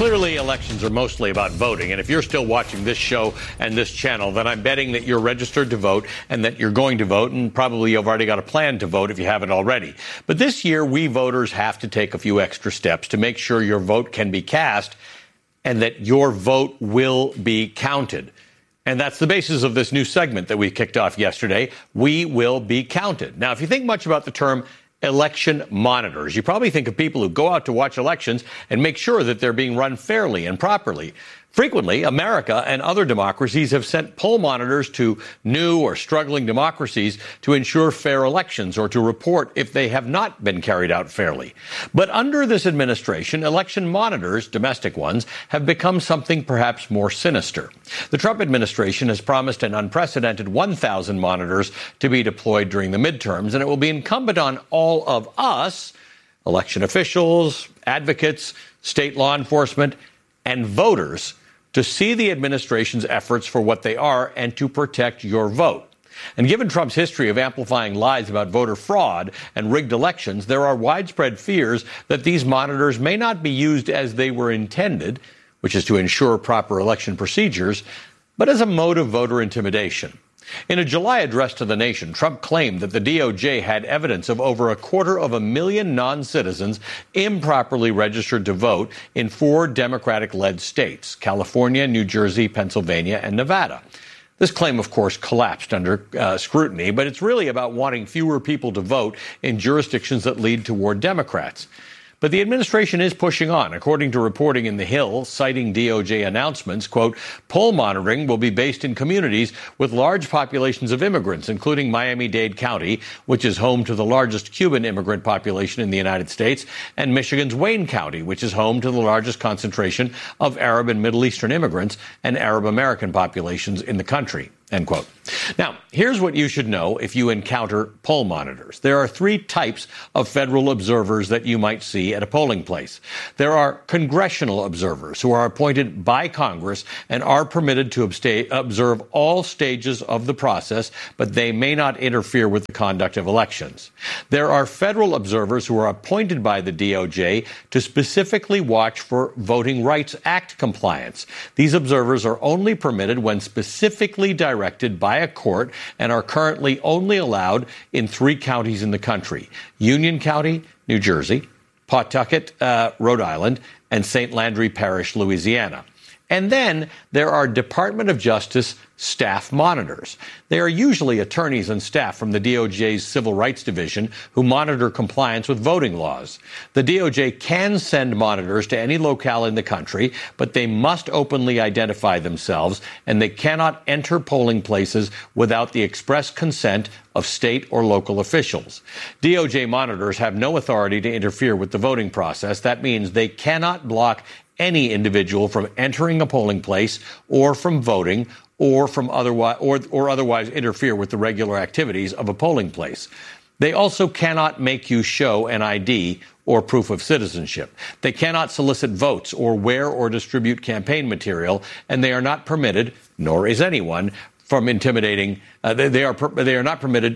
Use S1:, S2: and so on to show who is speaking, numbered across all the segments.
S1: Clearly, elections are mostly about voting. And if you're still watching this show and this channel, then I'm betting that you're registered to vote and that you're going to vote, and probably you've already got a plan to vote if you haven't already. But this year, we voters have to take a few extra steps to make sure your vote can be cast and that your vote will be counted. And that's the basis of this new segment that we kicked off yesterday. We will be counted. Now, if you think much about the term election monitors, you probably think of people who go out to watch elections and make sure that they're being run fairly and properly. Frequently, America and other democracies have sent poll monitors to new or struggling democracies to ensure fair elections or to report if they have not been carried out fairly. But under this administration, election monitors, domestic ones, have become something perhaps more sinister. The Trump administration has promised an unprecedented 1,000 monitors to be deployed during the midterms, and it will be incumbent on all of us, election officials, advocates, state law enforcement, and voters, to see the administration's efforts for what they are and to protect your vote. And given Trump's history of amplifying lies about voter fraud and rigged elections, there are widespread fears that these monitors may not be used as they were intended, which is to ensure proper election procedures, but as a mode of voter intimidation. In a July address to the nation, Trump claimed that the DOJ had evidence of over 250,000 non-citizens improperly registered to vote in 4 Democratic-led states: California, New Jersey, Pennsylvania, and Nevada. This claim, of course, collapsed under scrutiny, but it's really about wanting fewer people to vote in jurisdictions that lead toward Democrats. But the administration is pushing on. According to reporting in The Hill, citing DOJ announcements, quote, poll monitoring will be based in communities with large populations of immigrants, including Miami-Dade County, which is home to the largest Cuban immigrant population in the United States, and Michigan's Wayne County, which is home to the largest concentration of Arab and Middle Eastern immigrants and Arab American populations in the country. End quote. Now, here's what you should know if you encounter poll monitors. There are 3 types of federal observers that you might see at a polling place. There are congressional observers who are appointed by Congress and are permitted to observe all stages of the process, but they may not interfere with the conduct of elections. There are federal observers who are appointed by the DOJ to specifically watch for Voting Rights Act compliance. These observers are only permitted when specifically directed by a court and are currently only allowed in 3 counties in the country: Union County, New Jersey, Pawtucket, Rhode Island, and St. Landry Parish, Louisiana. And then there are Department of Justice staff monitors. They are usually attorneys and staff from the DOJ's Civil Rights Division who monitor compliance with voting laws. The DOJ can send monitors to any locale in the country, but they must openly identify themselves, and they cannot enter polling places without the express consent of state or local officials. DOJ monitors have no authority to interfere with the voting process. That means they cannot block any individual from entering a polling place or from voting or from otherwise interfere with the regular activities of a polling place. They also cannot make you show an ID or proof of citizenship. They cannot solicit votes or wear or distribute campaign material, and they are not permitted, nor is anyone, from intimidating. They are not permitted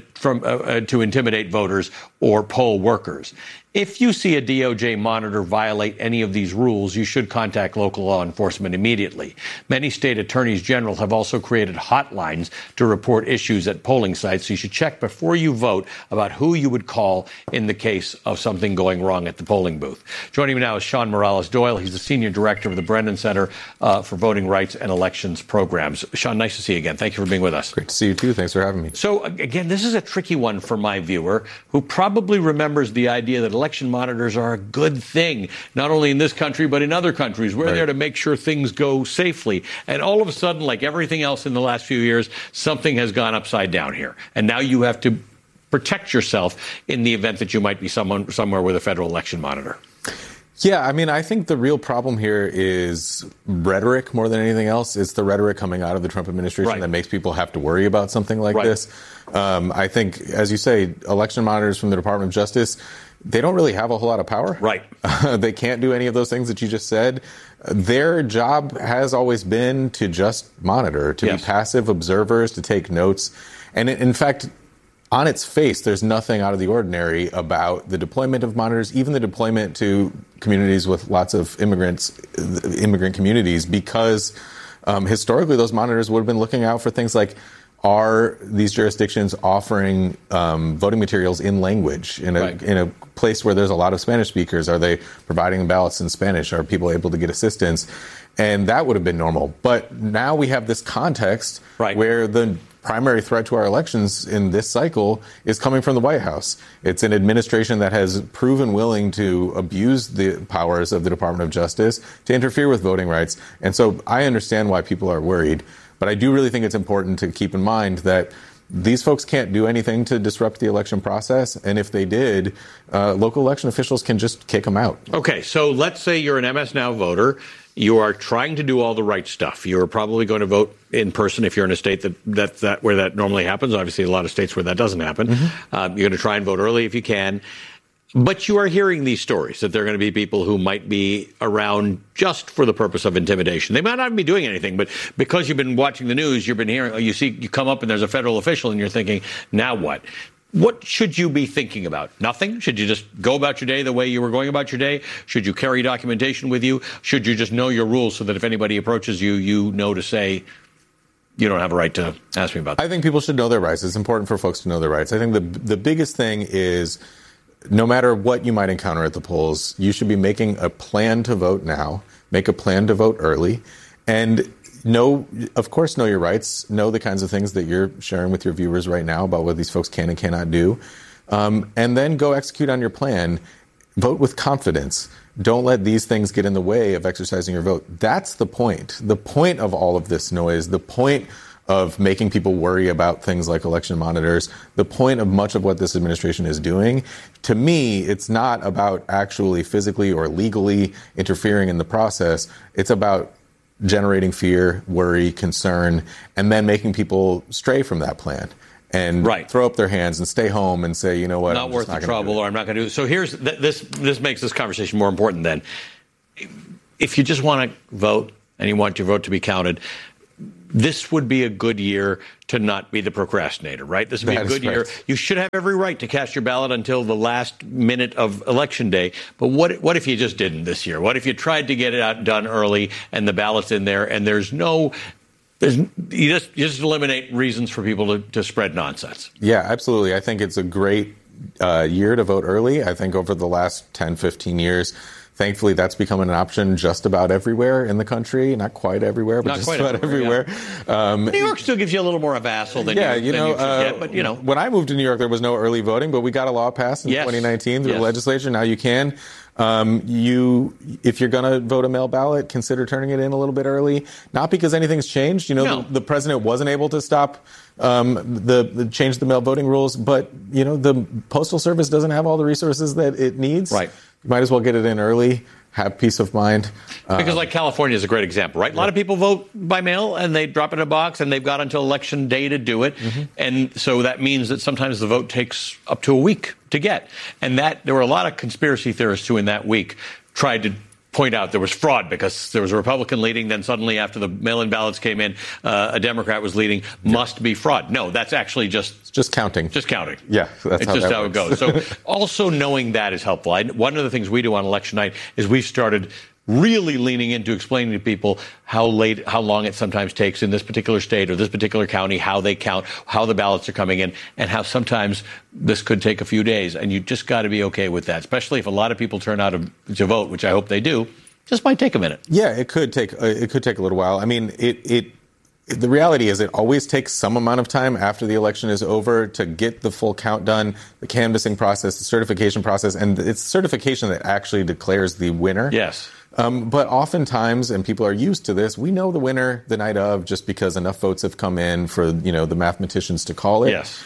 S1: to intimidate voters or poll workers. If you see a DOJ monitor violate any of these rules, you should contact local law enforcement immediately. Many state attorneys general have also created hotlines to report issues at polling sites, so you should check before you vote about who you would call in the case of something going wrong at the polling booth. Joining me now is Sean Morales-Doyle. He's the Senior Director of the Brennan Center for Voting Rights and Elections Programs. Sean, nice to see you again. Thank you for being with us.
S2: Great to see you, too. Thanks for having me.
S1: So, again, this is a tricky one for my viewer who probably remembers the idea that election monitors are a good thing, not only in this country, but in other countries. We're there to make sure things go safely. And all of a sudden, like everything else in the last few years, something has gone upside down here. And now you have to protect yourself in the event that you might be somewhere with a federal election monitor.
S2: Yeah, I mean, I think the real problem here is rhetoric more than anything else. It's the rhetoric coming out of the Trump administration that makes people have to worry about something like this. I think, as you say, election monitors from the Department of Justice, they don't really have a whole lot of power.
S1: Right.
S2: They can't do any of those things that you just said. Their job has always been to just monitor, to be passive observers, to take notes. And in fact, on its face, there's nothing out of the ordinary about the deployment of monitors, even the deployment to communities with lots of immigrant communities, because historically those monitors would have been looking out for things like, are these jurisdictions offering voting materials in language in a place where there's a lot of Spanish speakers? Are they providing ballots in Spanish? Are people able to get assistance? And that would have been normal. But now we have this context where the primary threat to our elections in this cycle is coming from the White House. It's an administration that has proven willing to abuse the powers of the Department of Justice to interfere with voting rights. And so I understand why people are worried. But I do really think it's important to keep in mind that these folks can't do anything to disrupt the election process. And if they did, local election officials can just kick them out.
S1: Okay, so let's say you're an MS Now voter. You are trying to do all the right stuff. You're probably going to vote in person if you're in a state that where that normally happens. Obviously, a lot of states where that doesn't happen. You're going to try and vote early if you can. But you are hearing these stories that there are going to be people who might be around just for the purpose of intimidation. They might not be doing anything, but because you've been watching the news, you've been hearing, you come up and there's a federal official and you're thinking, now what? What should you be thinking about? Nothing? Should you just go about your day the way you were going about your day? Should you carry documentation with you? Should you just know your rules so that if anybody approaches you, you know to say, you don't have a right to ask me about that?
S2: I think people should know their rights. It's important for folks to know their rights. I think the biggest thing is, no matter what you might encounter at the polls, you should be making a plan to vote now, make a plan to vote early, and of course, know your rights, know the kinds of things that you're sharing with your viewers right now about what these folks can and cannot do, and then go execute on your plan. Vote with confidence. Don't let these things get in the way of exercising your vote. That's the point. The point of all of this noise, the point of making people worry about things like election monitors, the point of much of what this administration is doing, to me, it's not about actually physically or legally interfering in the process. It's about generating fear, worry, concern, and then making people stray from that plan and throw up their hands and stay home and say, you know what,
S1: not worth the trouble, or I'm not going to do it. So here's this makes this conversation more important then. If you just want to vote and you want your vote to be counted, this would be a good year to not be the procrastinator, right? This would be a good year. You should have every right to cast your ballot until the last minute of Election Day. But what if you just didn't this year? What if you tried to get it done early and the ballot's in there and you just eliminate reasons for people to spread nonsense?
S2: Yeah, absolutely. I think it's a great year to vote early. I think over the last 10, 15 years, thankfully, that's becoming an option just about everywhere in the country. Not quite everywhere, but just about everywhere.
S1: Yeah. New York still gives you a little more of a hassle than you should get. But,
S2: when I moved to New York, there was no early voting, but we got a law passed in 2019 through the legislature. Now you can. If you're going to vote a mail ballot, consider turning it in a little bit early. Not because anything's changed. The president wasn't able to stop change the mail voting rules, but the Postal Service doesn't have all the resources that it needs.
S1: Right.
S2: You might as well get it in early, have peace of mind.
S1: Because like California is a great example, right? A lot of people vote by mail and they drop it in a box and they've got until Election Day to do it. And so that means that sometimes the vote takes up to a week to get. And there were a lot of conspiracy theorists who in that week tried to point out there was fraud because there was a Republican leading. Then suddenly after the mail-in ballots came in, a Democrat was leading. Must be fraud. No, that's actually just
S2: counting.
S1: Just counting.
S2: Yeah, that's
S1: how it goes. So also knowing that is helpful. One of the things we do on election night is we've started really leaning into explaining to people how long it sometimes takes in this particular state or this particular county, how they count, how the ballots are coming in, and how sometimes this could take a few days. And you just got to be okay with that, especially if a lot of people turn out to vote, which I hope they do. Just might take a minute.
S2: Yeah, it could take a little while. I mean, the reality is it always takes some amount of time after the election is over to get the full count done, the canvassing process, the certification process, and it's certification that actually declares the winner.
S1: Yes.
S2: But oftentimes, and people are used to this, we know the winner the night of just because enough votes have come in for, the mathematicians to call it.
S1: Yes.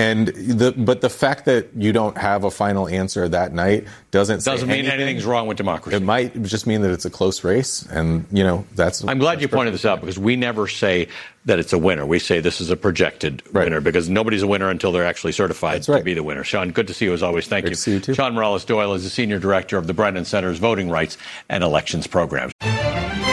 S2: But the fact that you don't have a final answer that night doesn't
S1: mean anything's wrong with democracy.
S2: It might just mean that it's a close race, and that's.
S1: I'm glad you pointed this out because we never say that it's a winner. We say this is a projected winner because nobody's a winner until they're actually certified to be the winner. Sean, good to see you as always. Thank you.
S2: Great to see you too.
S1: Sean Morales Doyle is the senior director of the Brennan Center's Voting Rights and Elections Programs.